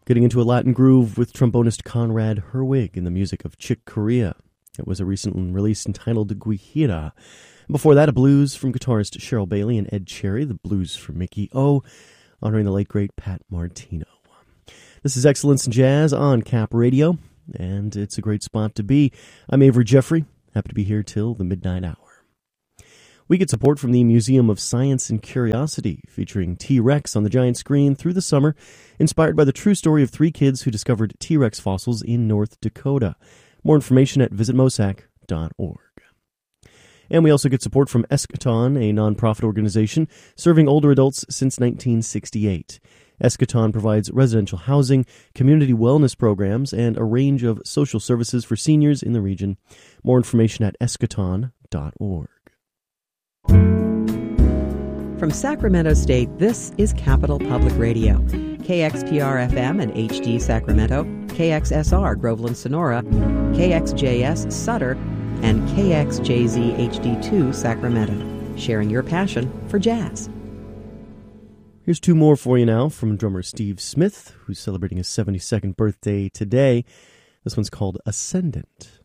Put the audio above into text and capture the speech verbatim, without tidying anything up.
Getting into a Latin groove with trombonist Conrad Herwig in the music of Chick Corea. It was a recent release entitled Guajira. Before that, a blues from guitarist Cheryl Bailey and Ed Cherry, the blues for Mickey O, honoring the late, great Pat Martino. This is Excellence in Jazz on Cap Radio, and it's a great spot to be. I'm Avery Jeffrey, happy to be here till the midnight hour. We get support from the Museum of Science and Curiosity, featuring T-Rex on the giant screen through the summer, inspired by the true story of three kids who discovered T-Rex fossils in North Dakota. More information at visit mosac dot org. And we also get support from Eschaton, a nonprofit organization serving older adults since nineteen sixty-eight. Eschaton provides residential housing, community wellness programs, and a range of social services for seniors in the region. More information at eschaton dot org. From Sacramento State, this is Capital Public Radio. K X P R F M and H D Sacramento, K X S R Groveland Sonora, K X J S Sutter, and K X J Z H D two Sacramento, sharing your passion for jazz. Here's two more for you now from drummer Steve Smith, who's celebrating his seventy-second birthday today. This one's called Ascendant.